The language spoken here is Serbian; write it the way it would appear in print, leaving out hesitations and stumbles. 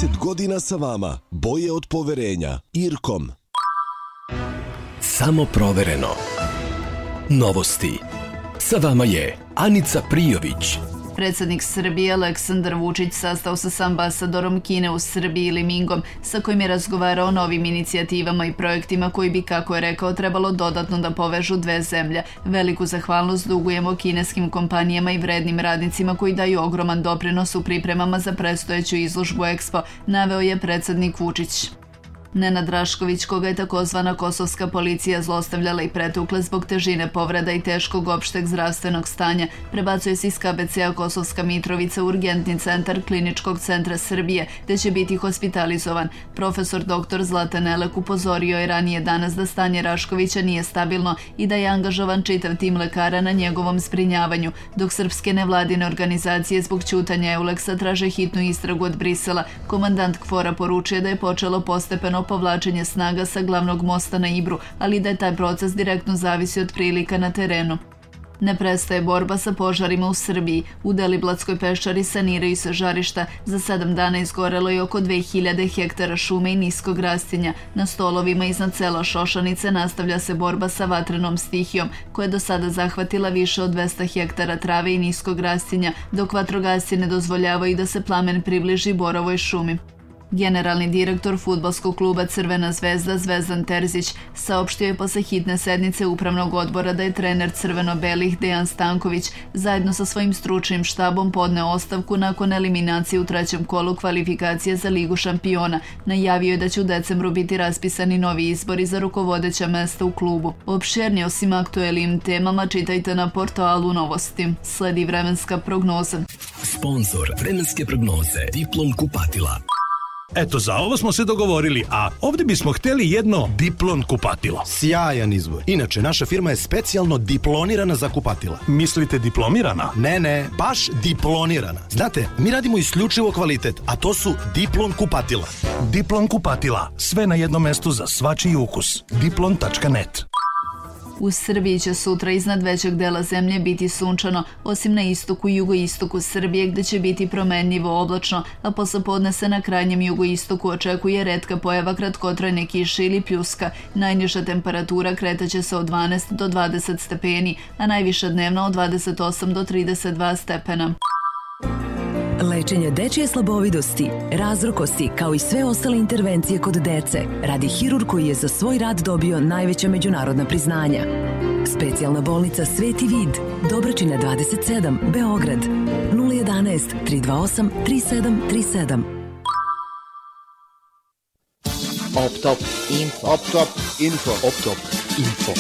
30 godina sa vama. Boje od poverenja. Irkom. Samo provereno. Novosti. Sa vama je Anica Prijović. Predsjednik Srbije Aleksandar Vučić sastao se s ambasadorom Kine u Srbiji Li Mingom, sa kojim je razgovarao o novim inicijativama i projektima koji bi, kako je rekao, trebalo dodatno da povežu dve zemlje. Veliku zahvalnost dugujemo kineskim kompanijama i vrednim radnicima koji daju ogroman doprinos u pripremama za predstojeću izložbu Expo, naveo je predsjednik Vučić. Nenad Rašković, koga je takozvana kosovska policija zlostavljala i pretukla zbog težine povreda i teškog opšteg zdravstvenog stanja, prebacuje se iz KBC-a Kosovska Mitrovica u urgentni centar Kliničkog centra Srbije, gde će biti hospitalizovan. Profesor dr. Zlatan Elek upozorio je ranije danas da stanje Raškovića nije stabilno i da je angažovan čitav tim lekara na njegovom zbrinjavanju, dok srpske nevladine organizacije zbog ćutanja Euleksa traže hitnu istragu od Brisela. Komandant KFOR-a poručuje da je počelo postepeno povlačenje snaga sa glavnog mosta na Ibru, ali da je taj proces direktno zavisi od prilika na terenu. Ne prestaje borba sa požarima u Srbiji. U Deliblatskoj peščari saniraju se žarišta. Za 7 dana izgorelo je oko 2000 hektara šume i niskog rastinja. Na stolovima iznad sela Šošanice nastavlja se borba sa vatrenom stihijom, koja je do sada zahvatila više od 200 hektara trave i niskog rastinja, dok vatrogasci ne dozvoljavaju da se plamen približi borovoj šumi. Generalni direktor fudbalskog kluba Crvena zvezda Zvezdan Terzić saopštio je posle hitne sednice upravnog odbora da je trener crveno-belih Dejan Stanković zajedno sa svojim stručnim štabom podneo ostavku nakon eliminacije u trećem kolu kvalifikacije za Ligu šampiona. Najavio je da će u decembru biti raspisani novi izbori za rukovodeća mesta u klubu. Opširnije o svim aktuelnim temama čitajte na portalu Novosti. Sledi vremenska prognoza. Sponzor vremenske prognoze Diplom kupatila. Eto, za ovo smo se dogovorili, a ovdje bismo htjeli jedno Diplon kupatilo. Sjajan izbor. Inače, naša firma je specijalno diplonirana za kupatila. Mislite diplomirana? Ne, baš diplonirana. Znate, mi radimo isključivo kvalitet, a to su Diplon kupatila. Diplon kupatila. Sve na jednom mestu za svačiji ukus. Diplon.net. U Srbiji će sutra iznad većeg dela zemlje biti sunčano, osim na istoku i jugoistoku Srbije gde će biti promenljivo oblačno, a poslepodne se na krajnjem jugoistoku očekuje retka pojava kratkotrajne kiše ili pljuska. Najniža temperatura kretaće se od 12 do 20 stepeni, a najviša dnevna od 28 do 32 stepena. Lečenje dečije slabovidosti, razrokosti kao i sve ostale intervencije kod dece radi hirurg koji je za svoj rad dobio najveća međunarodna priznanja. Specijalna bolnica Sveti Vid, Dobračina 27, Beograd, 011 328 3737. Optop Info. Optop Info. Optop Info.